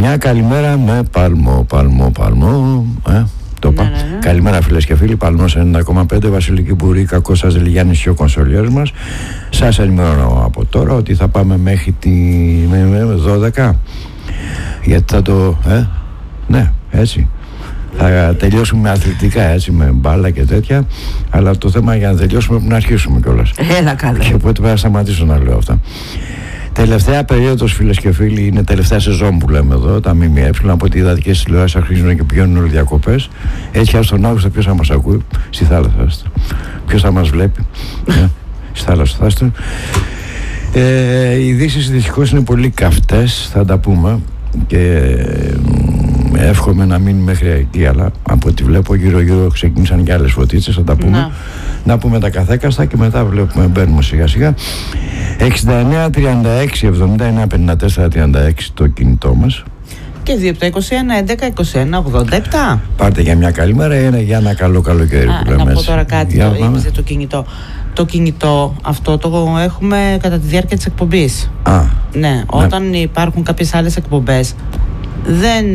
Μια καλημέρα με παλμό. Το είπα. Ναι. Καλημέρα φίλες και φίλοι. Παλμός 90,5 Βασιλική Μπουρή, Κακός σας Λιγιάννης και ο κονσολιέρος μας. Σας ενημερώνω από τώρα ότι θα πάμε μέχρι τη 12. Γιατί θα το... ναι, έτσι. Θα τελειώσουμε αθλητικά, έτσι, με μπάλα και τέτοια. Αλλά το θέμα για να τελειώσουμε πρέπει να αρχίσουμε κιόλας. Έλα καλά. Και οπότε πρέπει να σταματήσω να λέω αυτά. Τελευταία περίοδος, φίλες και φίλοι, είναι τελευταία σεζόν που λέμε εδώ, τα ΜΜΕ, από ότι οι υδατικές τηλεοράσεις αρχίζουν και πηγαίνουν όλοι διακοπές. Έτσι, στον Αύγουστο ποιος θα μας ακούει? Στη θάλασσα. Ποιος θα μας βλέπει? Στη θάλασσα θα είστε. Οι ειδήσεις δυστυχώς είναι πολύ καυτές, θα τα πούμε. Και εύχομαι να μείνει μέχρι εκεί, αλλά από ό,τι βλέπω γύρω-γύρω ξεκίνησαν και άλλες φωτίτσες, θα τα πούμε. Να πούμε τα καθέκαστα και μετά βλέπουμε, μπαίνουμε σιγά-σιγά. 69, 36, 79, 54, 36 το κινητό μας. Και 2 από τα 21, 11, 21, 87. Πάρτε για μια καλή μέρα ή για ένα καλό καλοκαίρι που λέμε. Να πω τώρα κάτι, είπες το κινητό. Το κινητό αυτό το έχουμε κατά τη διάρκεια της εκπομπής. Ναι, όταν υπάρχουν κάποιες άλλες εκπομπές δεν...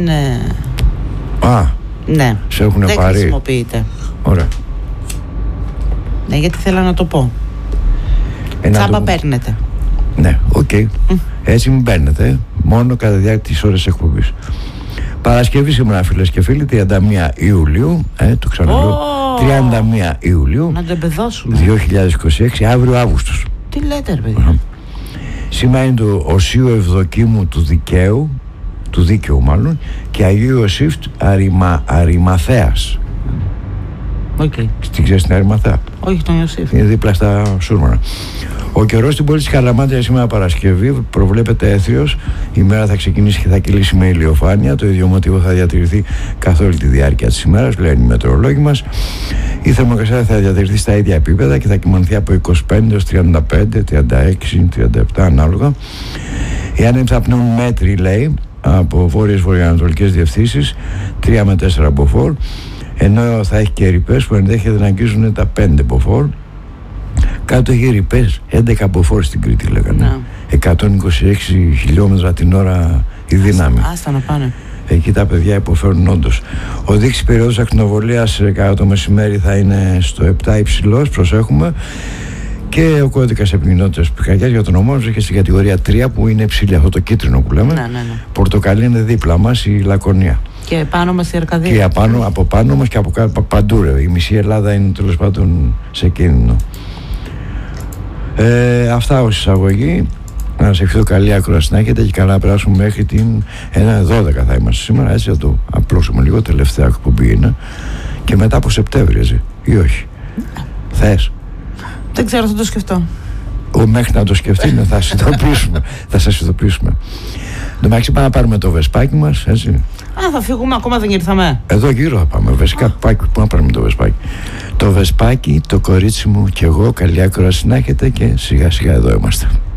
ναι, σε έχουν δεν πάρει. Χρησιμοποιείται. Ωραία. Ναι, γιατί θέλω να το πω. Τσάμπα παίρνετε. Ναι, οκ. Έτσι μην παίρνετε, μόνο κατά τη διάρκεια της ώρας εκπομπής. Παρασκευή σήμερα, φίλες και φίλοι, 31 Ιουλίου, το ξαναλέω, 31 Ιουλίου, να το εμπεδώσουμε. 2026, αύριο Αύγουστος. Τι λέτε ρε παιδιά? Σήμερα είναι το Οσίου Ευδοκίμου του Δικαίου, του Δίκαιου μάλλον, και Αγίου Ιωσήφ Αριμαθέας. Στην ξέρεις την Αριμαθέα? Όχι, τον Ιωσήφ. Είναι δίπλα στα Σούρμανα. Ο καιρός στην πόλη της Καλαμάτια σήμερα Παρασκευή προβλέπεται έθριος. Η μέρα θα ξεκινήσει και θα κυλήσει με ηλιοφάνεια. Το ίδιο μοτίβο θα διατηρηθεί καθ' όλη τη διάρκεια της ημέρας, λένε οι μετεωρολόγοι μας. Η θερμοκρασία θα διατηρηθεί στα ίδια επίπεδα και θα κοιμανθεί από 25 έως 35, 36, 37 ανάλογα. Οι άνεμοι θα πνέουν μέτρη, λέει, από βόρειες βορειοανατολικές διευθύνσεις, 3 με 4 μποφόρ, ενώ θα έχει και ρηπές που ενδέχεται να αγγίζουν τα 5 μποφόρ. Κάτω έχει ρηπές 11 μποφόρ στην Κρήτη, λέγανε. 126 χιλιόμετρα την ώρα η δύναμη. Άστα να πάνε. Εκεί τα παιδιά υποφέρουν όντως. Ο δείκτης περίοδος ακτινοβολίας κατά το μεσημέρι θα είναι στο 7 υψηλός, προσέχουμε. Και ο κώδικας επικοινωνίας πυρκαγιάς για τον ομό έχει στην κατηγορία 3 που είναι υψηλή, αυτό το κίτρινο που λέμε. Ναι. Πορτοκαλί είναι δίπλα μας, η Λακωνία. Και πάνω μας η Αρκαδία. Και από πάνω μας και από κάτω παντού, ρε. Η μισή Ελλάδα είναι τέλος πάντων σε κίνδυνο. Αυτά ως εισαγωγή. Να σας ευχηθώ καλή ακρόαση να έχετε και καλά να περάσουμε μέχρι την 12 θα είμαστε σήμερα. Έτσι θα το απλώσουμε λίγο, τελευταία εκπομπή είναι. Και μετά από Σεπτέμβρη, έτσι, ή όχι? Θες? Δεν ξέρω, θα το σκεφτώ. Μέχρι να το σκεφτεί, θα σας ειδοποιήσουμε. Εντάξει, πάμε να πάρουμε το βεσπάκι μας, έτσι. Θα φύγουμε, ακόμα δεν ήρθαμε. Εδώ γύρω θα πάμε, βασικά πάκι, πού να πάρουμε το βεσπάκι? Το βεσπάκι, το κορίτσι μου και εγώ, καλή ακρόαση να έχετε και σιγά σιγά εδώ είμαστε.